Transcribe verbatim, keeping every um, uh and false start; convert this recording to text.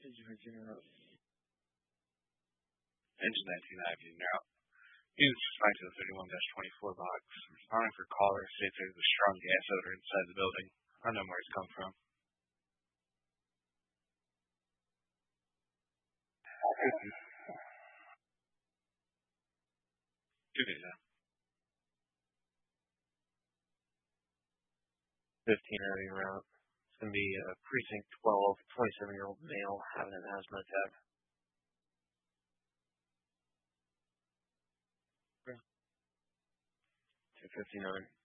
Engine nineteen ninety now. He was responding to the thirty-one twenty-four box, responding for caller, states there's a strong gas odor inside the building. I don't know where it's come from. Give me that. fifteen area route. It's going to be uh, precinct twelve, twenty-seven-year-old male having an asthma attack. two fifty-nine.